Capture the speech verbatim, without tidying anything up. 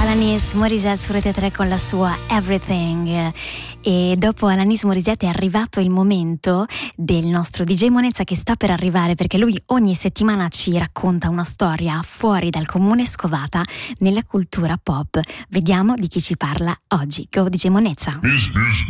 Alanis Morissette su Rete tre con la sua Everything. E dopo Alanis Morissette è arrivato il momento del nostro D J Monezza, che sta per arrivare, perché lui ogni settimana ci racconta una storia fuori dal comune, scovata nella cultura pop. Vediamo di chi ci parla oggi. Go D J Monezza.